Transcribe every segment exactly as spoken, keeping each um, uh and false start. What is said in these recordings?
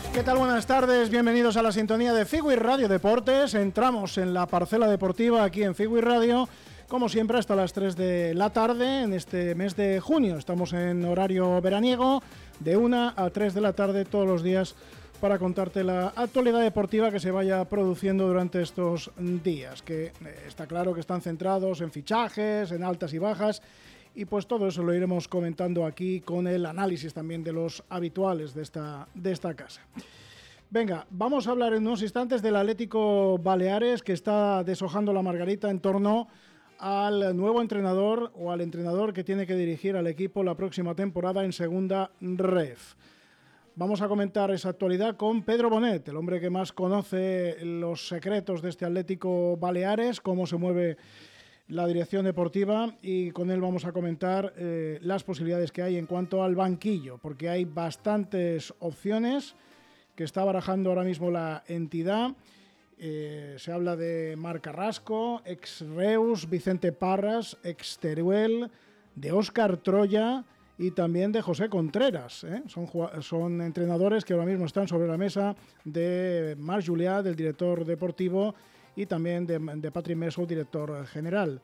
¿Qué tal? Buenas tardes, bienvenidos a la sintonía de Figui Radio Deportes. Entramos en la parcela deportiva aquí en Figui Radio, como siempre hasta las tres de la tarde en este mes de junio. Estamos en horario veraniego de una a tres de la tarde todos los días para contarte la actualidad deportiva que se vaya produciendo durante estos días, que eh, está claro que están centrados en fichajes, en altas y bajas, y pues todo eso lo iremos comentando aquí con el análisis también de los habituales de esta, de esta casa. Venga, vamos a hablar en unos instantes del Atlético Baleares, que está deshojando la margarita en torno al nuevo entrenador o al entrenador que tiene que dirigir al equipo la próxima temporada en Segunda Ref. Vamos a comentar esa actualidad con Pedro Bonet, el hombre que más conoce los secretos de este Atlético Baleares, cómo se mueve la dirección deportiva, y con él vamos a comentar eh, las posibilidades que hay en cuanto al banquillo, porque hay bastantes opciones que está barajando ahora mismo la entidad. Eh, se habla de Marc Carrasco, ex Reus, Vicente Parras, ex Teruel, de Óscar Troya y también de José Contreras, ¿eh? Son, son entrenadores que ahora mismo están sobre la mesa de Marc Julià, del director deportivo, y también de, de Patrick Meso, director general.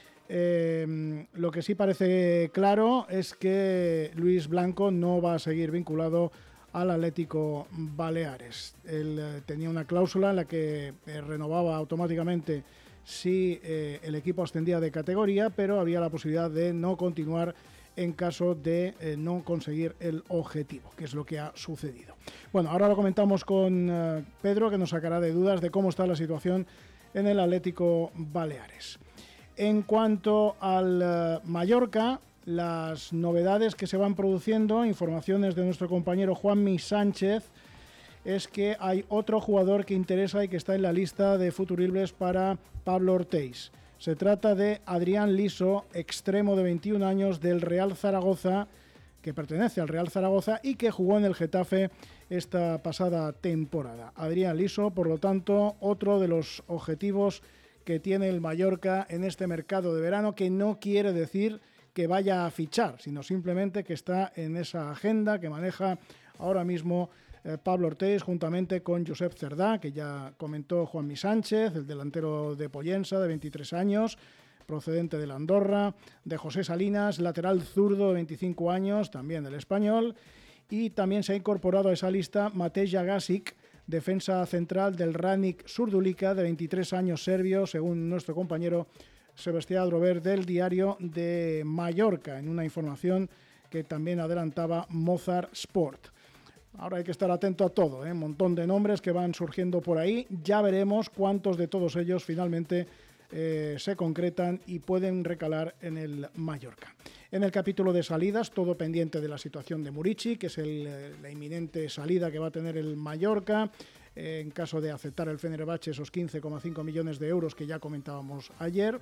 Eh, lo que sí parece claro es que Luis Blanco no va a seguir vinculado al Atlético Baleares. Él eh, tenía una cláusula en la que eh, renovaba automáticamente si eh, el equipo ascendía de categoría, pero había la posibilidad de no continuar en caso de eh, no conseguir el objetivo, que es lo que ha sucedido. Bueno, ahora lo comentamos con eh, Pedro, que nos sacará de dudas de cómo está la situación en el Atlético Baleares. En cuanto al eh, Mallorca, las novedades que se van produciendo, informaciones de nuestro compañero Juanmi Sánchez, es que hay otro jugador que interesa y que está en la lista de futuribles para Pablo Ortiz. Se trata de Adrián Liso, extremo de veintiún años del Real Zaragoza, que pertenece al Real Zaragoza y que jugó en el Getafe esta pasada temporada. Adrián Liso, por lo tanto, otro de los objetivos que tiene el Mallorca en este mercado de verano, que no quiere decir que vaya a fichar, sino simplemente que está en esa agenda que maneja ahora mismo eh, Pablo Ortiz, juntamente con Josep Cerdá, que ya comentó Juanmi Sánchez, el delantero de Pollensa, de veintitrés años, procedente de la Andorra, de José Salinas, lateral zurdo de veinticinco años, también del Español, y también se ha incorporado a esa lista Matej Jagasic, defensa central del Ranik Surdulica, de veintitrés años, serbio, según nuestro compañero Sebastián Drover del Diario de Mallorca, en una información que también adelantaba Mozart Sport. Ahora hay que estar atento a todo, ¿eh? Un montón de nombres que van surgiendo por ahí. Ya veremos cuántos de todos ellos finalmente eh, se concretan y pueden recalar en el Mallorca. En el capítulo de salidas, todo pendiente de la situación de Murici, que es el, la inminente salida que va a tener el Mallorca, eh, en caso de aceptar el Fenerbahce esos quince coma cinco millones de euros que ya comentábamos ayer.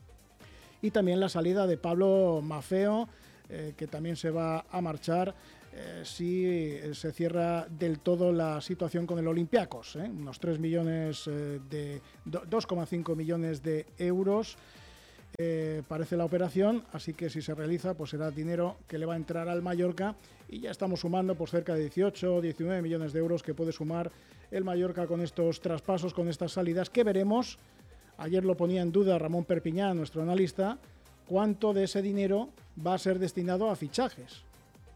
Y también la salida de Pablo Maffeo, eh, que también se va a marchar eh, si se cierra del todo la situación con el Olympiacos, ¿eh? Unos tres millones eh, de dos coma cinco millones de euros eh, parece la operación, así que si se realiza pues será dinero que le va a entrar al Mallorca, y ya estamos sumando pues cerca de dieciocho o diecinueve millones de euros que puede sumar el Mallorca con estos traspasos, con estas salidas que veremos. Ayer lo ponía en duda Ramón Perpiñán, nuestro analista, cuánto de ese dinero va a ser destinado a fichajes.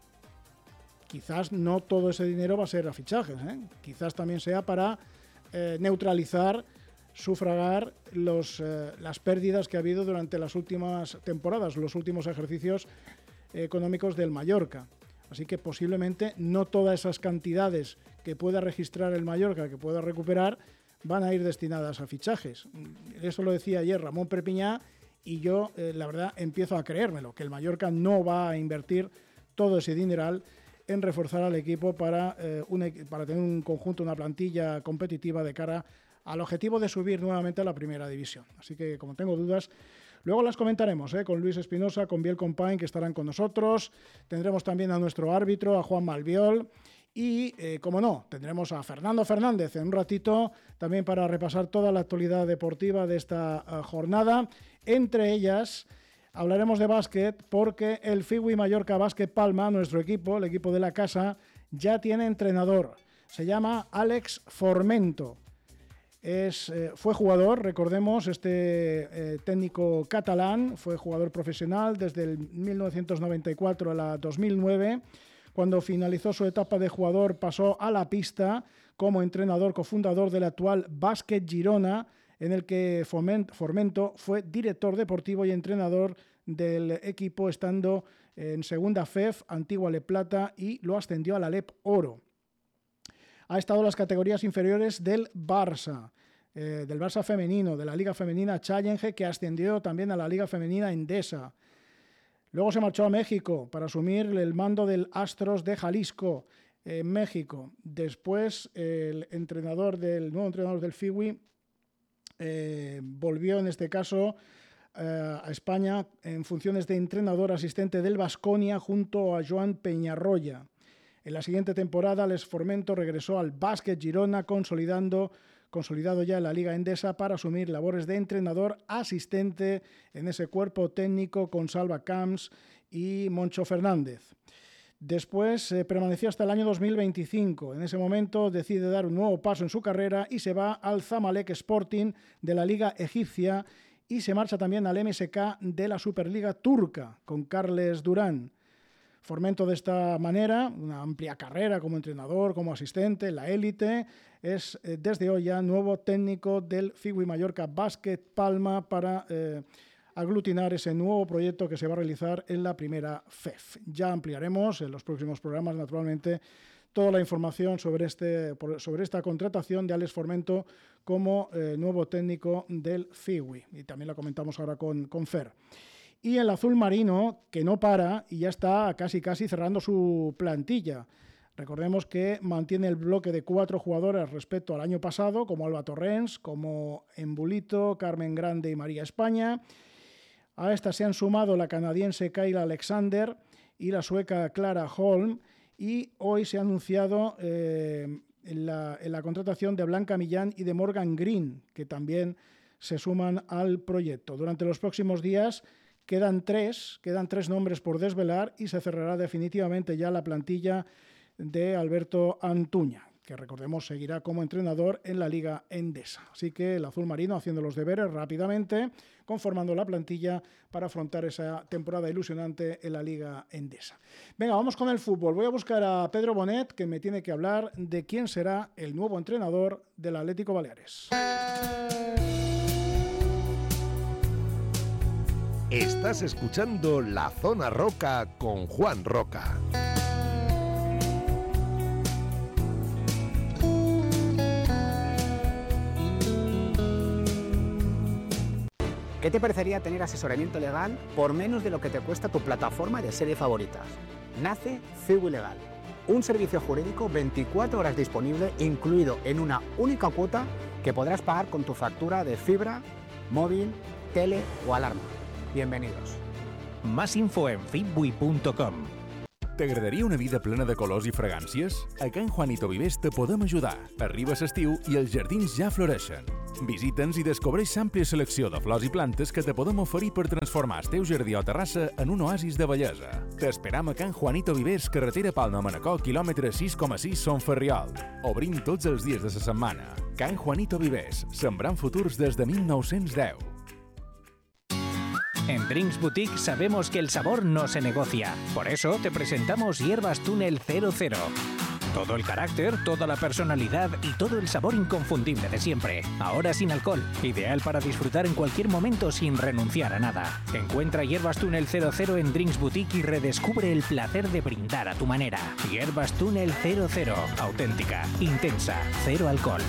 Quizás no todo ese dinero va a ser a fichajes, ¿eh? Quizás también sea para eh, neutralizar, sufragar los, eh, las pérdidas que ha habido durante las últimas temporadas, los últimos ejercicios eh, económicos del Mallorca. Así que posiblemente no todas esas cantidades que pueda registrar el Mallorca, que pueda recuperar, van a ir destinadas a fichajes. Eso lo decía ayer Ramón Perpiñán, y yo, eh, la verdad, empiezo a creérmelo, que el Mallorca no va a invertir todo ese dineral en reforzar al equipo para, eh, un, para tener un conjunto, una plantilla competitiva de cara al objetivo de subir nuevamente a la primera división. Así que, como tengo dudas, luego las comentaremos, ¿eh? Con Luis Espinosa, con Biel Compañ, que estarán con nosotros. Tendremos también a nuestro árbitro, a Juan Malviol. Y, eh, como no, tendremos a Fernando Fernández en un ratito también para repasar toda la actualidad deportiva de esta uh, jornada. Entre ellas, hablaremos de básquet porque el Figui Mallorca Básquet Palma, nuestro equipo, el equipo de la casa, ya tiene entrenador. Se llama Àlex Formento. Es, eh, fue jugador, recordemos, este eh, técnico catalán, fue jugador profesional desde el mil novecientos noventa y cuatro a la dos mil nueve. Cuando finalizó su etapa de jugador pasó a la pista como entrenador cofundador del actual Bàsquet Girona, en el que Formento fue director deportivo y entrenador del equipo, estando en segunda F E F, antigua Le Plata, y lo ascendió a la Lep Oro. Ha estado en las categorías inferiores del Barça, eh, del Barça femenino, de la Liga Femenina Challenge, que ascendió también a la Liga Femenina Endesa. Luego se marchó a México para asumir el mando del Astros de Jalisco, en México. Después, el entrenador del nuevo entrenador del F I W I eh, volvió, en este caso, eh, a España en funciones de entrenador asistente del Baskonia junto a Joan Peñarroya. En la siguiente temporada, Àlex Formento regresó al Bàsquet Girona, consolidando, consolidado ya en la Liga Endesa, para asumir labores de entrenador asistente en ese cuerpo técnico con Salva Camps y Moncho Fernández. Después eh, permaneció hasta el año dos mil veinticinco. En ese momento decide dar un nuevo paso en su carrera y se va al Zamalek Sporting de la Liga Egipcia y se marcha también al M S K de la Superliga Turca con Carles Durán. Formento de esta manera, una amplia carrera como entrenador, como asistente, la élite, es eh, desde hoy ya nuevo técnico del F I W I Mallorca Bàsquet Palma para eh, aglutinar ese nuevo proyecto que se va a realizar en la primera F E F. Ya ampliaremos en los próximos programas, naturalmente, toda la información sobre, este, sobre esta contratación de Àlex Formento como eh, nuevo técnico del F I W I. Y también la comentamos ahora con, con Fer. Y el azul marino, que no para y ya está casi casi cerrando su plantilla. Recordemos que mantiene el bloque de cuatro jugadoras respecto al año pasado, como Alba Torrens, como Embulito, Carmen Grande y María España. A estas se han sumado la canadiense Kayla Alexander y la sueca Clara Holm. Y hoy se ha anunciado eh, en, la, en la contratación de Blanca Millán y de Morgan Green, que también se suman al proyecto. Durante los próximos días Quedan tres, quedan tres nombres por desvelar y se cerrará definitivamente ya la plantilla de Alberto Antuña, que recordemos seguirá como entrenador en la Liga Endesa. Así que el azul marino haciendo los deberes rápidamente, conformando la plantilla para afrontar esa temporada ilusionante en la Liga Endesa. Venga, vamos con el fútbol. Voy a buscar a Pedro Bonet, que me tiene que hablar de quién será el nuevo entrenador del Atlético Baleares. Estás escuchando La Zona Roca con Juan Roca. ¿Qué te parecería tener asesoramiento legal por menos de lo que te cuesta tu plataforma de series favoritas? Nace F I W I Legal, un servicio jurídico veinticuatro horas disponible, incluido en una única cuota que podrás pagar con tu factura de fibra, móvil, tele o alarma. Bienvenidos. Más info en fitbui punto com. T'agradaria una vida plena de colors i fragàncies? A Can Juanito Vivers te podem ajudar. Arriba l'estiu i els jardins ja floreixen. Visita'ns i descobreix l'àmplia selecció de flors i plantes que te podem oferir per transformar el teu jardí o terrassa en un oasis de bellesa. T'esperam a Can Juanito Vivers, carretera Palma Manacor, quilòmetre sis coma sis, Son Ferriol. Obrim tots els dies de la setmana. Can Juanito Vivers, sembrant futurs des de mil nou-cents deu. En Drinks Boutique sabemos que el sabor no se negocia. Por eso te presentamos Hierbas Túnel cero cero. Todo el carácter, toda la personalidad y todo el sabor inconfundible de siempre. Ahora sin alcohol. Ideal para disfrutar en cualquier momento sin renunciar a nada. Encuentra Hierbas Túnel cero cero en Drinks Boutique y redescubre el placer de brindar a tu manera. Hierbas Túnel cero cero. Auténtica, intensa, cero alcohol.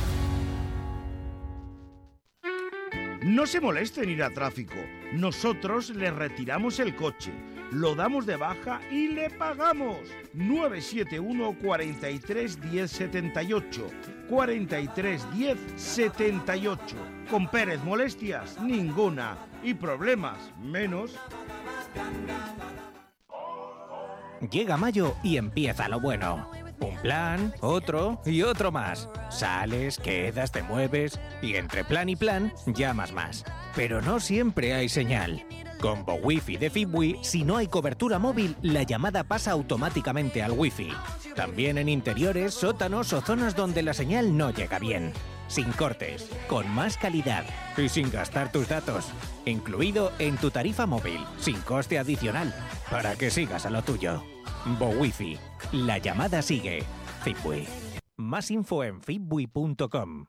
No se moleste en ir a tráfico. Nosotros le retiramos el coche, lo damos de baja y le pagamos. nueve siete uno, cuatro tres, diez, setenta y ocho. cuatro tres, diez, setenta y ocho. Con Pérez, molestias ninguna. Y problemas menos. Llega mayo y empieza lo bueno. Un plan, otro y otro más. Sales, quedas, te mueves y entre plan y plan llamas más. Pero no siempre hay señal. Con Wi-Fi de F I W I, si no hay cobertura móvil, la llamada pasa automáticamente al Wi-Fi. También en interiores, sótanos o zonas donde la señal no llega bien. Sin cortes, con más calidad y sin gastar tus datos. Incluido en tu tarifa móvil, sin coste adicional, para que sigas a lo tuyo. BoWiFi. La llamada sigue. Fitbui. Más info en fitbui punto com.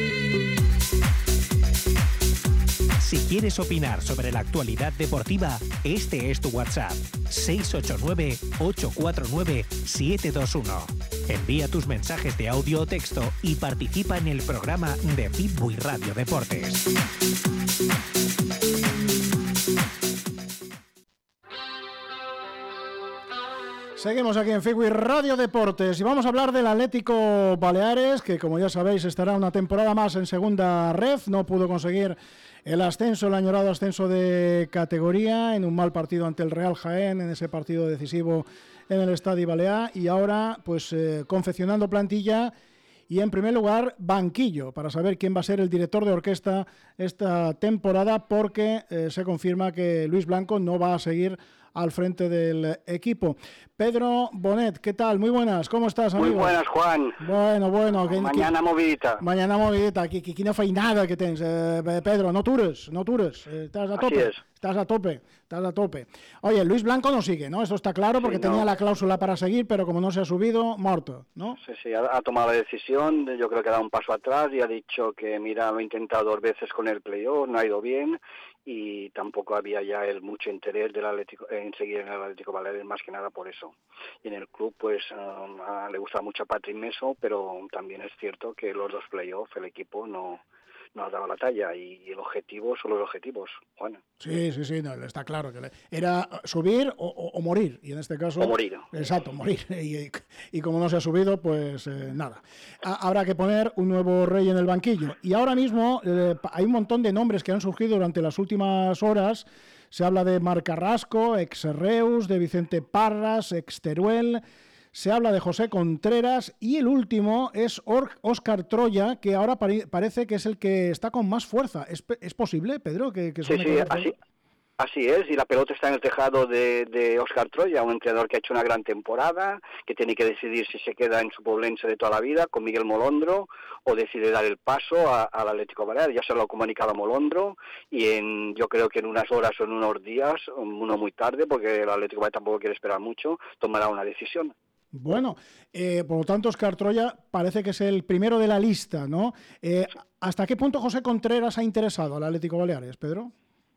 Si quieres opinar sobre la actualidad deportiva, este es tu WhatsApp. seis ocho nueve, ocho cuatro nueve, siete dos uno. Envía tus mensajes de audio o texto y participa en el programa de Fitbui Radio Deportes. Seguimos aquí en Fitbui Radio Deportes y vamos a hablar del Atlético Baleares, que como ya sabéis estará una temporada más en segunda ref. No pudo conseguir el ascenso, el añorado ascenso de categoría en un mal partido ante el Real Jaén, en ese partido decisivo en el Estadio Balear, y ahora pues eh, confeccionando plantilla y en primer lugar banquillo para saber quién va a ser el director de orquesta esta temporada, porque eh, se confirma que Luis Blanco no va a seguir al frente del equipo. Pedro Bonet, ¿qué tal? Muy buenas, ¿cómo estás, amigo? Muy buenas, Juan. Bueno, bueno. Que, mañana que, movidita. Mañana movidita. Aquí, aquí no fai nada que tens, eh, Pedro, no tures, no tures. Eh, estás a tope. Así es. Estás a tope, estás a tope. Oye, Luis Blanco no sigue, ¿no? Eso está claro, porque sí, tenía no. la cláusula para seguir, pero como no se ha subido, muerto, ¿no? Sí, sí, ha, ha tomado la decisión, yo creo que ha dado un paso atrás y ha dicho que, mira, lo he intentado dos veces con el playoff, no ha ido bien, y tampoco había ya el mucho interés del Atlético en seguir en el Atlético Baleares, más que nada por eso. Y en el club, pues, um, a, le gusta mucho a Patrick Meso, pero también es cierto que los dos playoffs, el equipo no... no ha dado la talla, y el objetivo son los objetivos, Juan. Sí, sí, sí, no, está claro que era subir o, o, o morir, y en este caso... O morir. Exacto, morir, y, y como no se ha subido, pues eh, nada. Ha, habrá que poner un nuevo rey en el banquillo, y ahora mismo eh, hay un montón de nombres que han surgido durante las últimas horas. Se habla de Marc Carrasco, ex Reus, de Vicente Parras, ex Teruel... Se habla de José Contreras, y el último es Óscar Troya, que ahora pare- parece que es el que está con más fuerza. ¿Es, es posible, Pedro? Que, que sí, sí, así, así es, y la pelota está en el tejado de, de Óscar Troya, un entrenador que ha hecho una gran temporada, que tiene que decidir si se queda en su Poblense de toda la vida con Miguel Molondro, o decide dar el paso al Atlético Baleares. Ya se lo ha comunicado a Molondro, y en, yo creo que en unas horas o en unos días, uno muy tarde, porque el Atlético Baleares tampoco quiere esperar mucho, tomará una decisión. Bueno, eh, por lo tanto, Óscar Troya parece que es el primero de la lista, ¿no? Eh, ¿Hasta qué punto José Contreras ha interesado al Atlético Baleares, Pedro?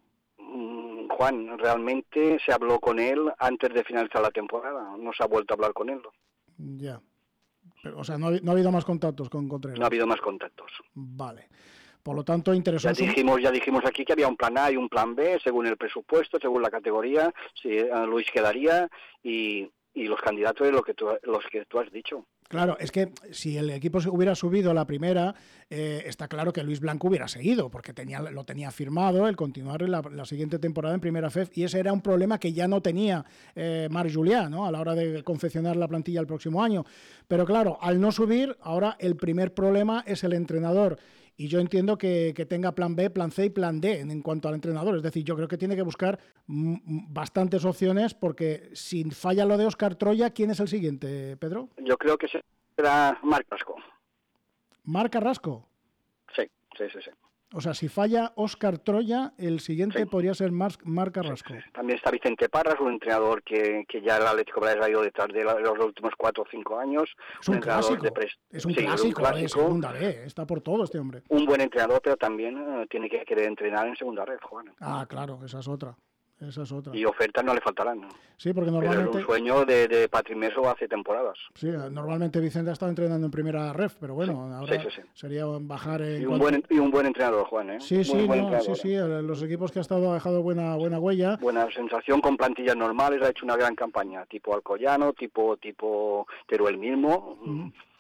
Mm, Juan, realmente se habló con él antes de finalizar la temporada, no se ha vuelto a hablar con él. Ya, pero, o sea, no ha, no ha habido más contactos con Contreras. No ha habido más contactos. Vale. Por lo tanto, interesó. Ya dijimos, ya dijimos aquí que había un plan A y un plan B, según el presupuesto, según la categoría, si Luis quedaría, y... y los candidatos de lo que tú, los que tú has dicho. Claro, es que si el equipo se hubiera subido a la primera, eh, está claro que Luis Blanco hubiera seguido, porque tenía, lo tenía firmado el continuar en la, la siguiente temporada en primera F E F, y ese era un problema que ya no tenía eh, Marc Julià, ¿no?, a la hora de confeccionar la plantilla el próximo año. Pero claro, al no subir, ahora el primer problema es el entrenador. Y yo entiendo que, que tenga plan B, plan C y plan D en, en cuanto al entrenador. Es decir, yo creo que tiene que buscar m- bastantes opciones, porque si falla lo de Óscar Troya, ¿quién es el siguiente, Pedro? Yo creo que será Marc Carrasco. ¿Marc Carrasco? Sí, sí, sí, sí. O sea, si falla Óscar Troya, el siguiente sí. podría ser Marc, Marc Carrasco. Sí, sí. También está Vicente Parras, un entrenador que, que ya el Atlético Baleares ha ido detrás de la, los últimos cuatro o cinco años. Es un, un clásico, de pres- es un sí, clásico, un clásico. De segunda B, está por todo este hombre. Un buen entrenador, pero también uh, tiene que querer entrenar en segunda red, Juan. Ah, claro, esa es otra. Esa es otra. Y ofertas no le faltarán, ¿no? Sí, porque normalmente... Pero es un sueño de, de Patrick Meso hace temporadas. Sí, normalmente Vicente ha estado entrenando en primera ref, pero bueno, sí, ahora sí, sí, sí. sería bajar... En y, un cuanto... buen, y un buen entrenador, Juan, ¿eh? Sí, sí, no, sí, sí, los equipos que ha estado ha dejado buena, buena huella. Buena sensación, con plantillas normales, ha hecho una gran campaña, tipo Alcoyano, tipo tipo Teruel mismo... Mm.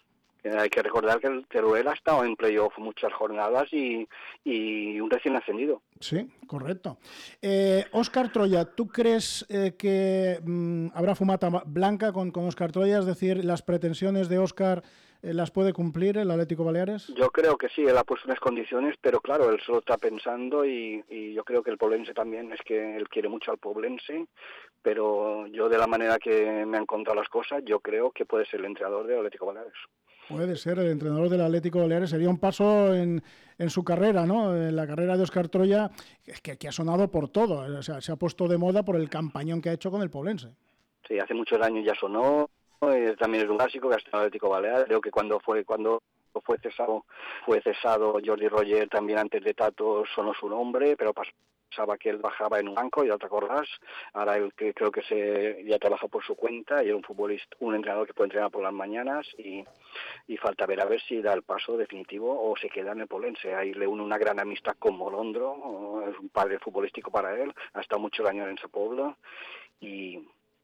Eh, hay que recordar que el Teruel ha estado en playoff muchas jornadas y, y un recién ascendido. Sí, correcto. Eh, Óscar Troya, ¿tú crees eh, que mmm, habrá fumata blanca con, con Óscar Troya? Es decir, ¿las pretensiones de Óscar eh, las puede cumplir el Atlético Baleares? Yo creo que sí, él ha puesto unas condiciones, pero claro, él solo está pensando y, y yo creo que el poblense también, es que él quiere mucho al poblense, pero yo de la manera que me han contado las cosas, yo creo que puede ser el entrenador del Atlético Baleares. Puede ser el entrenador del Atlético Baleares, sería un paso en, en su carrera, ¿no? En la carrera de Óscar Troya, que, que ha sonado por todo, o sea, se ha puesto de moda por el campañón que ha hecho con el poblense. Sí, hace muchos años ya sonó, eh, también es un clásico que ha estado en el Atlético Baleares, creo que cuando fue cuando fue cesado fue cesado Jordi Roger, también antes de Tato sonó su nombre, pero pasó. Pensaba que él bajaba en un banco, ya te acordás, ahora él que creo que se ya trabaja por su cuenta y era un futbolista, un entrenador que puede entrenar por las mañanas y, y falta ver a ver si da el paso definitivo o se queda en el poblense. Ahí le une una gran amistad con Molondro, es un padre futbolístico para él, ha estado muchos años en ese pueblo y,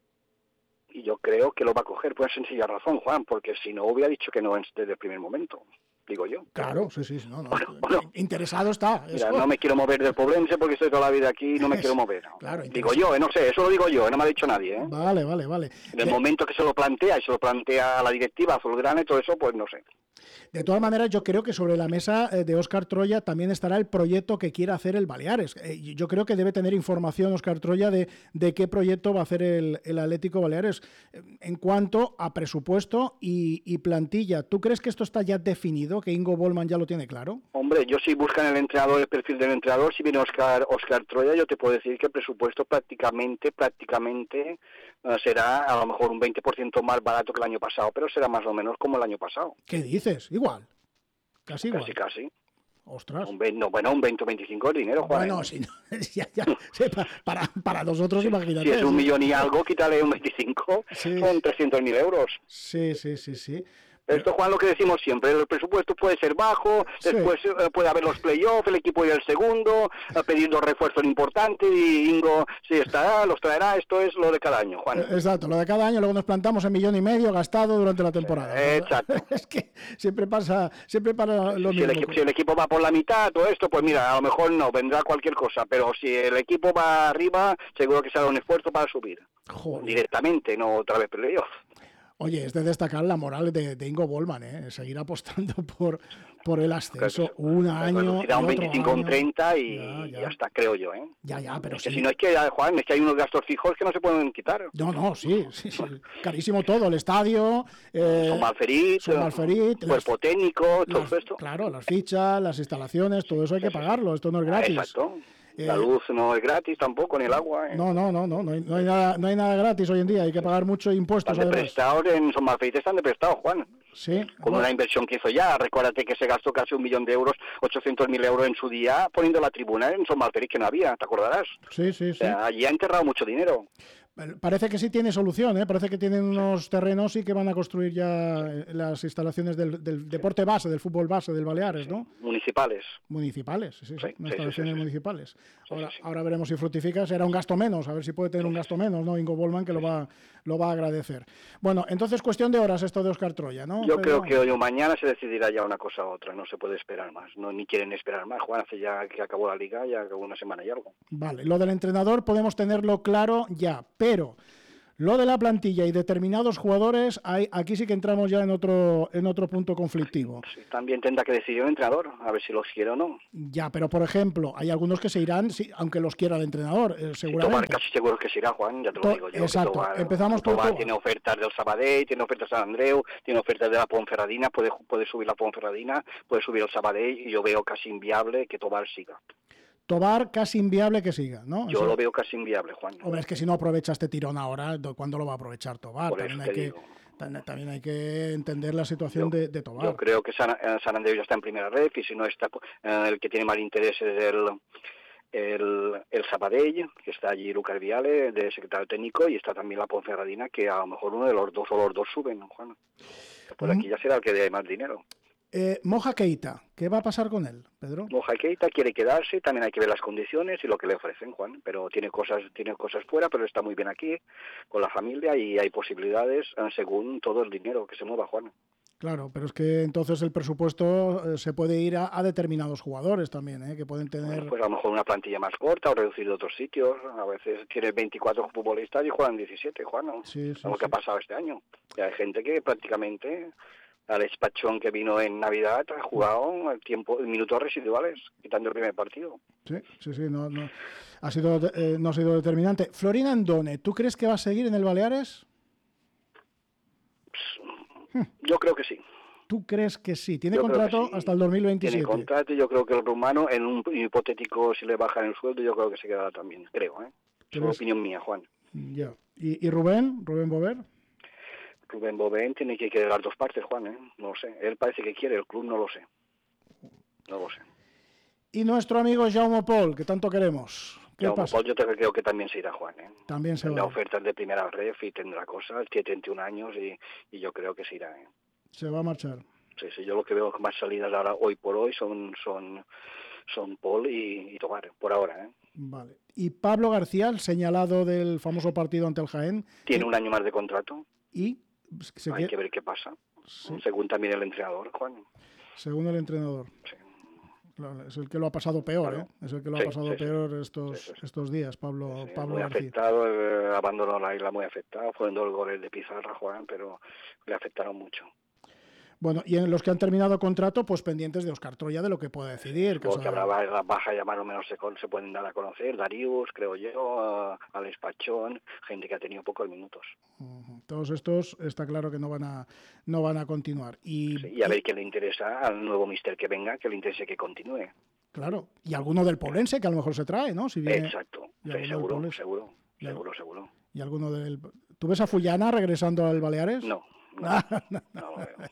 y yo creo que lo va a coger por una sencilla razón, Juan, porque si no hubiera dicho que no desde el primer momento. Digo yo. Claro, sí, sí, no, no, bueno, bueno. Interesado está. Mira, no me quiero mover del poblense porque estoy toda la vida aquí y no me quiero mover. Claro, digo yo, eh, no sé, eso lo digo yo, no me ha dicho nadie. ¿eh? Vale, vale, vale. En el eh... momento que se lo plantea y se lo plantea a la directiva azulgrana y todo eso, pues no sé. De todas maneras, yo creo que sobre la mesa de Óscar Troya también estará el proyecto que quiere hacer el Baleares. Yo creo que debe tener información Óscar Troya de, de qué proyecto va a hacer el, el Atlético Baleares en cuanto a presupuesto y, y plantilla. ¿Tú crees que esto está ya definido, que Ingo Bollmann ya lo tiene claro? Hombre, yo si buscan el entrenador, el perfil del entrenador, si viene Óscar, Óscar Troya, yo te puedo decir que el presupuesto prácticamente, prácticamente uh, será a lo mejor un veinte por ciento más barato que el año pasado, pero será más o menos como el año pasado. ¿Qué dices? Igual. Casi igual. Casi, casi. Ostras. Un veinte, no, bueno, un veinte o veinticinco es dinero, Juan. Bueno, si no, ya, ya, para, para nosotros, sí, imagínate. Si es un sí. millón y algo, quítale un veinticinco, sí. Son trescientos mil euros. Sí, sí, sí, sí. Esto, Juan, lo que decimos siempre, el presupuesto puede ser bajo, sí. después eh, puede haber los playoffs, el equipo irá el segundo, eh, pidiendo refuerzos importantes y Ingo sí estará, los traerá, esto es lo de cada año, Juan. Exacto, lo de cada año, luego nos plantamos en millón y medio gastado durante la temporada. Sí, exacto. Es que siempre pasa, siempre para lo si mismo. El equipo, si el equipo va por la mitad, todo esto, pues mira, a lo mejor no, vendrá cualquier cosa, pero si el equipo va arriba, seguro que se hará un esfuerzo para subir. Joder. Directamente, no otra vez playoff. Oye, es de destacar la moral de, de Ingo Bollmann, ¿eh? Seguir apostando por, por el ascenso claro, un año. Da un veinticinco, un treinta y ya, ya. ya está, creo yo, ¿eh? Ya, ya, pero es sí. que si no es que, Juan, es que hay unos gastos fijos que no se pueden quitar. No, no, sí, sí, sí. Carísimo todo, el estadio. Eh, Son Malferit, Son Malferit cuerpo las, técnico, todo las, esto. Claro, las fichas, las instalaciones, todo eso hay que pagarlo, esto no es gratis. Exacto. La luz no es gratis tampoco, ni el agua. ¿eh? No, no, no, no, no hay, no hay nada, no hay nada gratis hoy en día. Hay que pagar muchos impuestos. Están de prestados en Son Malferit, están de prestados, Juan. Sí. Con bueno. una inversión que hizo ya. Recuérdate que se gastó casi un millón de euros, ochocientos mil euros en su día, poniendo la tribuna en Son Malferit que no había, ¿te acordarás? Sí, sí, sí. O sea, allí ha enterrado mucho dinero. Parece que sí tiene solución, ¿eh? Parece que tienen unos terrenos y que van a construir ya las instalaciones del, del deporte base, del fútbol base del Baleares, ¿no? Municipales. Municipales, sí, sí, sí, sí instalaciones sí, sí, sí. municipales. Ahora, sí, sí. ahora veremos si fructifica, será un gasto menos, a ver si puede tener un gasto menos, ¿no? Ingo Bollmann que lo va, lo va a agradecer. Bueno, entonces cuestión de horas esto de Óscar Troya, ¿no? Yo Pero... creo que hoy o mañana se decidirá ya una cosa u otra, no se puede esperar más, no ni quieren esperar más, Juan, hace ya que acabó la liga, ya acabó una semana y algo. Vale, lo del entrenador podemos tenerlo claro ya, pero... Lo de la plantilla y determinados jugadores, hay, aquí sí que entramos ya en otro en otro punto conflictivo. Sí, también tendrá que decidir el entrenador, a ver si los quiere o no. Ya, pero por ejemplo, hay algunos que se irán, sí, aunque los quiera el entrenador, eh, seguramente. Sí, Tobar casi seguro que se irá, Juan, ya te lo digo yo. Exacto, Tobar, empezamos por Tobar. Tobar. Tiene ofertas del Sabadell, tiene ofertas de San Andreu, tiene ofertas de la Ponferradina, puede, puede subir la Ponferradina, puede subir el Sabadell, y yo veo casi inviable que Tobar siga. Tobar casi inviable que siga, ¿no? Yo Eso... lo veo casi inviable, Juan. Hombre, es que si no aprovecha este tirón ahora, ¿cuándo lo va a aprovechar Tobar? Por también, eso hay que, digo. también hay que entender la situación yo, de, de Tobar. Yo creo que San, San Andreu ya está en primera red y si no está, eh, el que tiene más interés es el, el, el Sabadell, que está allí Lucas Viale, de secretario técnico, y está también la Ponferradina, que a lo mejor uno de los dos o los dos suben, ¿no, Juan? Por aquí ya será el que dé más dinero. Eh, Moja Keita, ¿qué va a pasar con él, Pedro? Moja Keita quiere quedarse, también hay que ver las condiciones y lo que le ofrecen, Juan, pero tiene cosas tiene cosas fuera, pero está muy bien aquí, con la familia, y hay posibilidades según todo el dinero que se mueva, Juan. Claro, pero es que entonces el presupuesto eh, se puede ir a, a determinados jugadores también, ¿eh? Que pueden tener... Bueno, pues a lo mejor una plantilla más corta o reducir de otros sitios. A veces tienes veinticuatro futbolistas y juegan diecisiete, Juan, ¿no? Sí, sí, Algo sí. que ha pasado este año. Y hay gente que prácticamente, Alex Pachón, que vino en Navidad, ha jugado el tiempo, minutos residuales, quitando el primer partido. Sí, sí, sí, no, no, ha sido, eh, no ha sido determinante. Florina Andone, ¿tú crees que va a seguir en el Baleares? Yo creo que sí. ¿Tú crees que sí? Tiene Yo creo contrato que sí. hasta el dos mil veintisiete. Tiene contrato y yo creo que el rumano, en un hipotético, si le bajan el sueldo, yo creo que se quedará también, creo, ¿eh? Es una opinión mía, Juan. Ya. ¿Y, ¿Y Rubén? ¿Rubén Bover? Rubén Bobén tiene que querer las dos partes, Juan, ¿eh? No lo sé. Él parece que quiere, el club no lo sé. No lo sé. Y nuestro amigo Jaume Pol, que tanto queremos. ¿Qué Jaume pasa? Pol, yo te- creo que también se irá, Juan, ¿eh? También se Tendrá va. ofertas de primera ref y tendrá cosas, tiene treinta y un años y, y yo creo que se irá, ¿eh? Se va a marchar. Sí, sí, yo lo que veo con más salidas ahora, hoy por hoy, son son son Paul y, y Tobar, por ahora, ¿eh? Vale. Y Pablo García, el señalado del famoso partido ante el Jaén. Tiene un año más de contrato, Y se hay quiere- que ver qué pasa. Sí. Según también el entrenador, Juan. según el entrenador. Sí. Claro, es el que lo ha pasado peor, Claro. ¿eh? Es el que lo Sí, ha pasado sí, sí. peor estos, Sí, sí, sí. estos días, Pablo, Sí, Pablo muy García. afectado, eh, abandonó la isla muy afectado, fueron dos goles de pizarra, Juan, pero le afectaron mucho. Bueno, y en los que han terminado contrato, pues pendientes de Óscar Troya, de lo que puede decidir. Luego caso que de- habrá las bajas ya más o menos se, con- se pueden dar a conocer, Darius, creo yo, uh, Alex Pachón, gente que ha tenido pocos minutos. Ujú. Todos estos está claro que no van a no van a continuar. Y, Sí, y a ver qué le interesa al nuevo mister que venga, que le interese que continúe. claro, y alguno del Poblense que a lo mejor se trae, ¿no? Si viene, Exacto, y sí, alguno del seguro, Poblense. seguro, Ya. seguro, seguro. Y alguno del... ¿Tú ves a Fullana regresando al Baleares? No, no, no, no lo veo.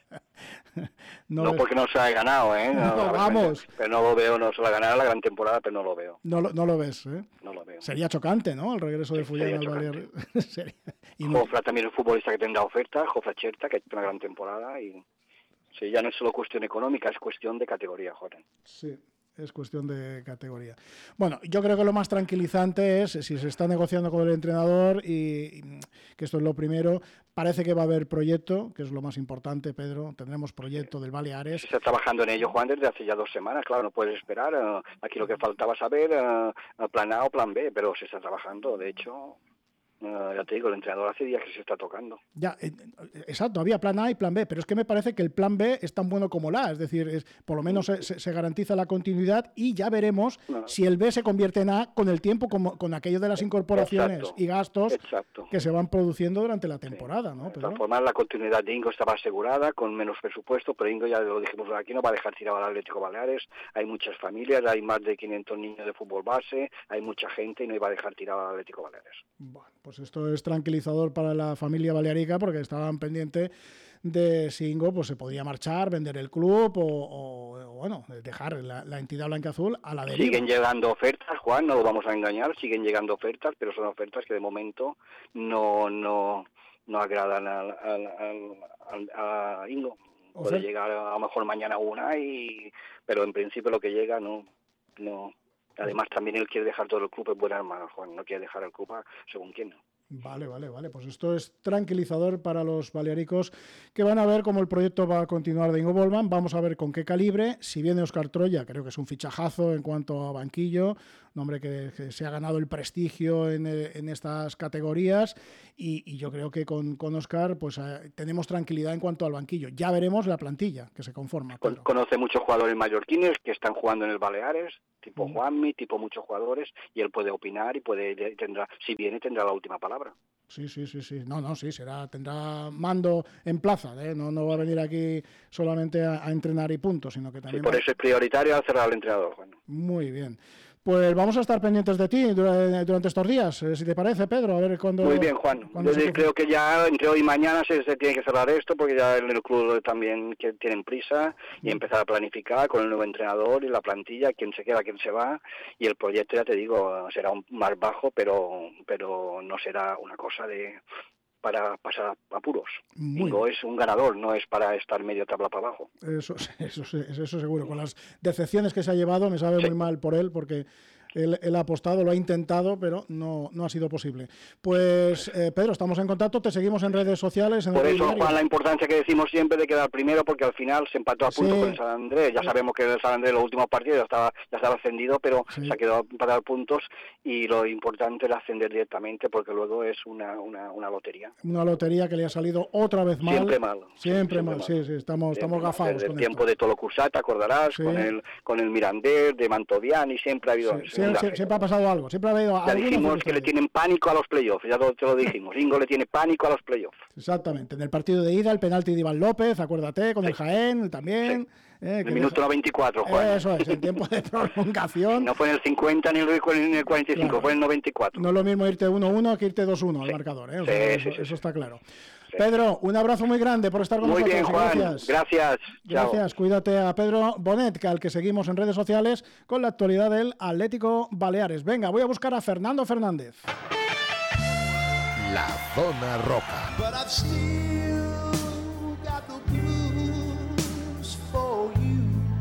no, No ves- porque no se haya ganado, ¿eh? No, la- vamos. Pero no lo veo, no se la ganará la gran temporada, pero no lo veo, no lo, no lo ves, ¿eh? no lo veo. Sería chocante, ¿no? El regreso de Sí, Fullana sería al chocante. Baleares. Sería- y no- Jofra también es un futbolista que tendrá oferta, Jofra Cherta, que ha hecho una gran temporada y... Sí, ya no es solo cuestión económica, es cuestión de categoría, joder. Sí, es cuestión de categoría. Bueno, yo creo que lo más tranquilizante es si se está negociando con el entrenador y, y que esto es lo primero. Parece que va a haber proyecto, que es lo más importante, Pedro. Tendremos proyecto del Baleares. Se está trabajando en ello, Juan, desde hace ya dos semanas. Claro, no puedes esperar. eh, aquí lo que faltaba saber, eh, plan A o plan B, pero se está trabajando. De hecho, eh, ya te digo, el entrenador hace días que se está tocando. Ya, eh, exacto, había plan A y plan B, pero es que me parece que el plan B es tan bueno como la A, es decir, es, por lo menos se, se- se garantiza la continuidad y ya veremos No. si el B se convierte en A con el tiempo, como, con aquello de las incorporaciones Exacto. y gastos Exacto. que se van produciendo durante la temporada, ¿no, De Pedro? todas formas, la continuidad de Ingo estaba asegurada, con menos presupuesto, pero Ingo, ya lo dijimos aquí, no va a dejar tirado al Atlético Baleares. Hay muchas familias, hay más de quinientos niños de fútbol base, hay mucha gente y no iba a dejar tirado al Atlético Baleares. Bueno, pues esto es tranquilizador para la familia balearica porque estaban pendientes de si Ingo pues, se podía marchar, vender el club o, o- o, bueno, dejar la, la entidad blanca-azul a la deriva. Siguen llegando ofertas, Juan, no lo vamos a engañar, siguen llegando ofertas, pero son ofertas que de momento no no no agradan al, al, al- al- a Ingo. Puede Ofer- llegar a lo mejor mañana una, y pero en principio lo que llega no... no. Además también él quiere dejar todo el club en buenas manos, Juan, no quiere dejar el club a según quién. Vale, vale, vale. Pues esto es tranquilizador para los balearicos que van a ver cómo el proyecto va a continuar de Ingo Bollmann. Vamos a ver con qué calibre. Si viene Óscar Troya, creo que es un fichajazo en cuanto a banquillo. Un hombre que, que se ha ganado el prestigio en, eh, en estas categorías. Y, y yo creo que con, con Óscar pues, eh, tenemos tranquilidad en cuanto al banquillo. Ya veremos la plantilla que se conforma. Con- Pedro. conoce muchos jugadores mallorquines que están jugando en el Baleares, tipo Mm. Juanmi, tipo muchos jugadores, y él puede opinar y puede tendrá, si viene tendrá la última palabra. Sí, sí, sí, sí. No, no, sí, será, tendrá mando en plaza, ¿eh? No, no va a venir aquí solamente a, a entrenar y punto, sino que Sí, también por va- eso es prioritario hacer al entrenador, Juan. Muy bien. Pues vamos a estar pendientes de ti dura- durante estos días, eh, si te parece, Pedro, a ver cuándo... Muy bien, Juan. cuándo Yo se creo que ya entre hoy y mañana se, se tiene que cerrar esto, porque ya en el club también que tienen prisa y empezar a planificar con el nuevo entrenador y la plantilla, quién se queda, quién se va, y el proyecto, ya te digo, será un más bajo, pero pero no será una cosa de para pasar apuros. Muy Ingo es un ganador, no es para estar medio tabla para abajo. Eso, eso, eso seguro. Con las decepciones que se ha llevado, me sabe Sí. muy mal por él, porque él, él ha apostado, lo ha intentado, pero no, no ha sido posible. Pues, eh, Pedro, estamos en contacto, te seguimos en redes sociales. En Por el eso, diario. Juan, la importancia que decimos siempre de quedar primero, porque al final se empató a punto Sí. con el San Andrés. Ya sabemos que el San Andrés en los últimos partidos ya estaba, ya estaba ascendido, pero Sí. se ha quedado empatado a puntos, y lo importante es ascender directamente, porque luego es una, una, una lotería. Una lotería que le ha salido otra vez mal. Siempre mal. Siempre, Siempre mal, mal. sí, sí, estamos, Siempre estamos mal. gafados Desde con el tiempo esto. de Tolocusá, te acordarás, Sí. con el con el Mirandés, de Mantoviani, siempre ha habido... Sí, siempre, siempre, siempre ha pasado algo, siempre ha habido Ya alguna dijimos que le circunstancia. tienen pánico a los playoffs, ya lo- te lo dijimos. Ingo le tiene pánico a los playoffs. Exactamente, en el partido de ida, el penalti de Iván López, acuérdate, con el Jaén también. eh, En que el minuto deja- noventa y cuatro, Juan. Eso es, en tiempo de prolongación. No fue en el cincuenta ni en el ni en el cuarenta y cinco, Claro. fue en el noventa y cuatro. No es lo mismo irte uno uno que irte dos uno al marcador, ¿eh? O sea, Sí, eso, sí, sí, eso sí. está claro. Pedro, un abrazo muy grande por estar con Muy nosotros. bien, Juan. Gracias. Gracias. Chao. Gracias, cuídate a Pedro Bonet, que al que seguimos en redes sociales con la actualidad del Atlético Baleares. Venga, voy a buscar a Fernando Fernández. La Zona Roca. But I've still got the blues for you.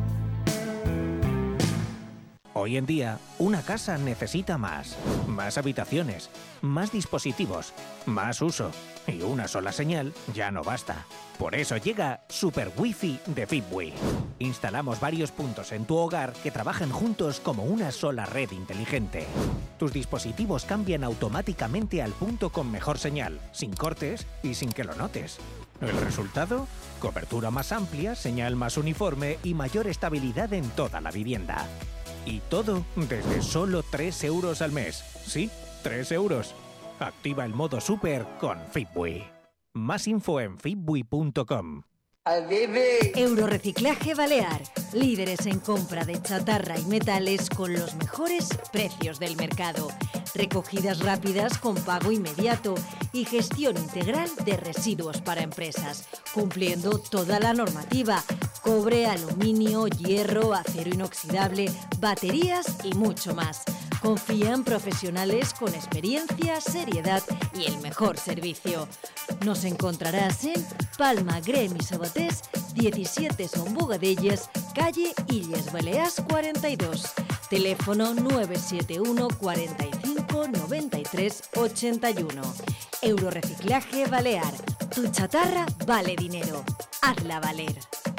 Hoy en día, una casa necesita más. Más habitaciones, más dispositivos, más uso. Y una sola señal ya no basta. Por eso llega Super Wi-Fi de Fitbee. Instalamos varios puntos en tu hogar que trabajan juntos como una sola red inteligente. Tus dispositivos cambian automáticamente al punto con mejor señal, sin cortes y sin que lo notes. ¿El resultado? Cobertura más amplia, señal más uniforme y mayor estabilidad en toda la vivienda. Y todo desde solo tres euros al mes. Sí, tres euros. Activa el modo Super con Fitbee. Más info en fitbee punto com. Eurorreciclaje Balear, líderes en compra de chatarra y metales con los mejores precios del mercado. Recogidas rápidas con pago inmediato y gestión integral de residuos para empresas, cumpliendo toda la normativa: cobre, aluminio, hierro, acero inoxidable, baterías y mucho más. Confían profesionales con experiencia, seriedad y el mejor servicio. Nos encontrarás en Palma, Grem y Sabatés, diecisiete Son Bogadellas, calle Illes Balears cuarenta y dos. Teléfono nueve siete uno, cuarenta y cinco, noventa y tres, ochenta y uno. Eurorreciclaje Balear. Tu chatarra vale dinero. Hazla valer.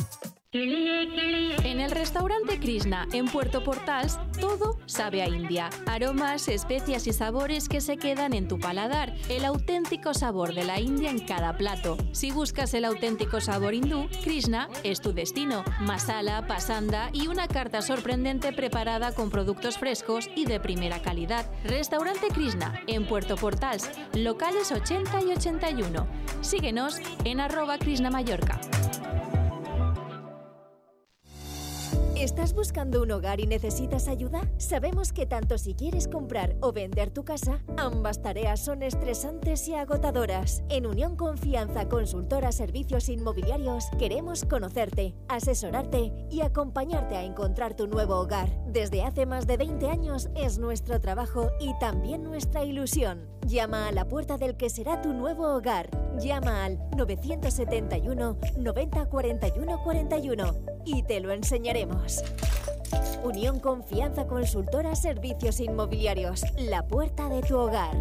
En el restaurante Krishna, en Puerto Portals, todo sabe a India. Aromas, especias y sabores que se quedan en tu paladar. El auténtico sabor de la India en cada plato. Si buscas el auténtico sabor hindú, Krishna es tu destino. Masala, pasanda y una carta sorprendente preparada con productos frescos y de primera calidad. Restaurante Krishna, en Puerto Portals, locales ochenta y ochenta y uno. Síguenos en arroba Krishna Mallorca. ¿Estás buscando un hogar y necesitas ayuda? Sabemos que tanto si quieres comprar o vender tu casa, ambas tareas son estresantes y agotadoras. En Unión Confianza Consultora Servicios Inmobiliarios queremos conocerte, asesorarte y acompañarte a encontrar tu nuevo hogar. Desde hace más de veinte años es nuestro trabajo y también nuestra ilusión. Llama a la puerta del que será tu nuevo hogar. Llama al nueve siete uno, noventa, cuarenta y uno, cuarenta y uno y te lo enseñaremos. Unión Confianza Consultora Servicios Inmobiliarios, la puerta de tu hogar.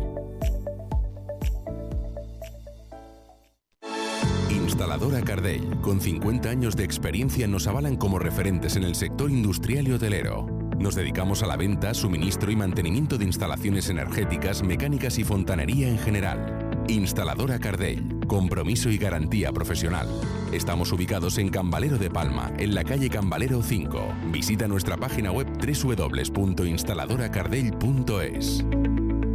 Instaladora Cardell, con cincuenta años de experiencia, nos avalan como referentes en el sector industrial y hotelero. Nos dedicamos a la venta, suministro y mantenimiento de instalaciones energéticas, mecánicas y fontanería en general. Instaladora Cardell, compromiso y garantía profesional. Estamos ubicados en Cambalero de Palma, en la calle Cambalero cinco. Visita nuestra página web doble u doble u doble u punto instaladora cardell punto es.